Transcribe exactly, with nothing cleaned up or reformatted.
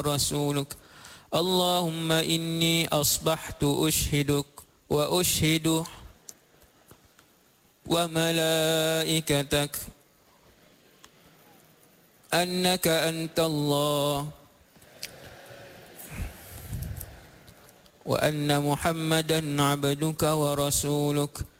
ورسولك. اللهم إني أصبحت أشهدك وأشهد وملائكتك أنك أنت الله وأن محمدا عبدك ورسولك.